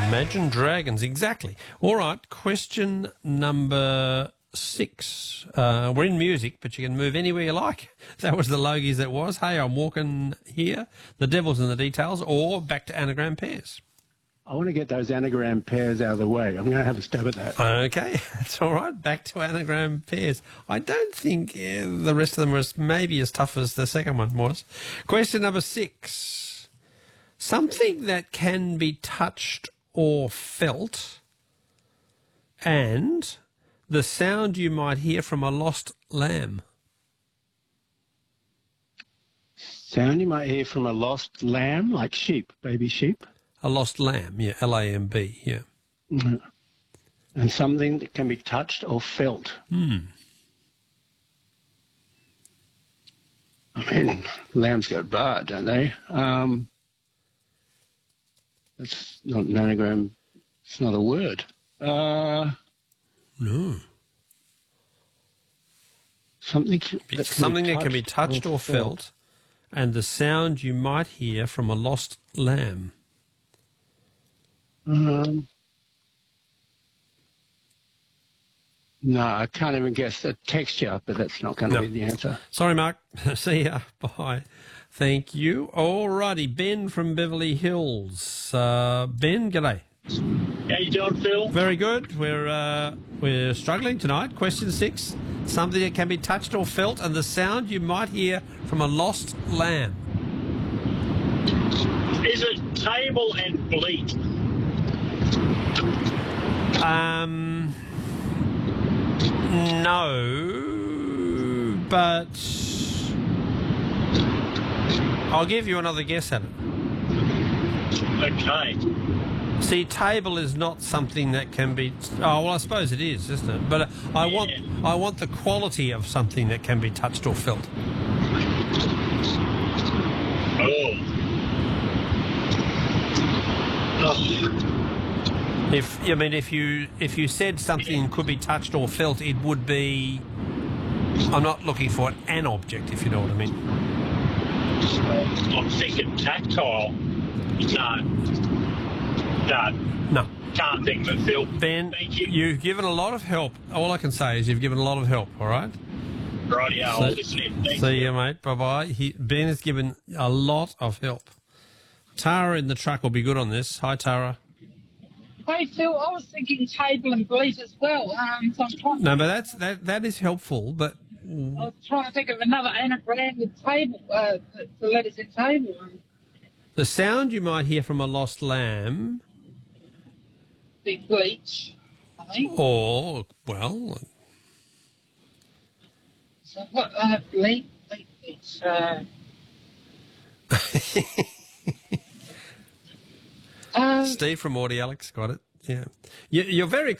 Imagine Dragons, exactly. All right, question number 6. We're in music, but you can move anywhere you like. That was the Logies that was. Hey, I'm walking here. The devil's in the details, or back to anagram pairs. I want to get those anagram pairs out of the way. I'm going to have a stab at that. Okay, that's all right. Back to anagram pairs. I don't think the rest of them are maybe as tough as the second one was. Question number 6. Something that can be touched or felt, and the sound you might hear from a lost lamb. Sound you might hear from a lost lamb, like sheep, baby sheep. A lost lamb, yeah, L-A-M-B, yeah. Mm-hmm. And something that can be touched or felt. I mean, lambs go bad, don't they? That's not an anagram. It's not a word. No. Something that can be touched or felt, and the sound you might hear from a lost lamb. No, I can't even guess the texture, but that's not going to be the answer. Sorry, Mark. See ya. Bye. Thank you. All righty. Ben from Beverly Hills. Ben, g'day. How you doing, Phil? Very good. We're struggling tonight. Question 6. Something that can be touched or felt, and the sound you might hear from a lost lamb. Is it table and bleat? No, but I'll give you another guess at it. Okay. See, table is not something that can be. Oh, well, I suppose it is, isn't it? But I want the quality of something that can be touched or felt. If you said something could be touched or felt, it would be. I'm not looking for an object, if you know what I mean. I'm thinking tactile. No. Can't think of it, Phil. Ben, thank you. You've given a lot of help. All I can say is you've given a lot of help, all right? Right, yeah, I'll listen in. Thanks. See you, mate. Bye-bye. Ben has given a lot of help. Tara in the truck will be good on this. Hi, Tara. Hey, Phil, I was thinking table and bleat as well. So I'm trying that is helpful, but... I was trying to think of another anagram with table, the letters in table. The sound you might hear from a lost lamb... The bleach, I think. Or, well... So what, bleat, Steve from Audi Alex got it. Yeah. You're very